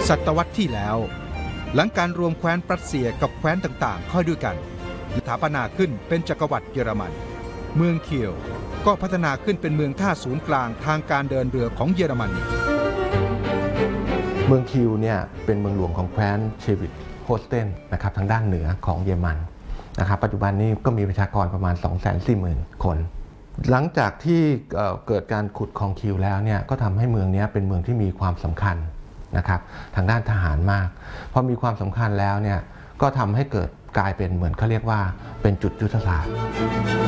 ศตวรรษที่แล้วหลังการรวมแคว้นปรัสเซียกับแคว้นต่างๆเข้าด้วยกันสถาปนาขึ้นเป็นจักรวรรดิเยอรมันเมืองคิลก็พัฒนาขึ้นเป็นเมืองท่าศูนย์กลางทางการเดินเรือของเยอรมนีเมืองคิลเนี่ยเป็นเมืองหลวงของแคว้นเชวิกโฮสเทนนะครับทางด้านเหนือของเยอรมันนะครับปัจจุบันนี้ก็มีประชากรประมาณ 240,000 คน หลังจากที่เกิดการขุดคลองคิลแล้วเนี่ยก็ทำให้เมืองนี้เป็นเมืองที่มีความสำคัญนะครับทางด้านทหารมากพอมีความสำคัญแล้วเนี่ยก็ทำให้เกิดกลายเป็นเหมือนเขาเรียกว่าเป็นจุดยุทธศาสตร์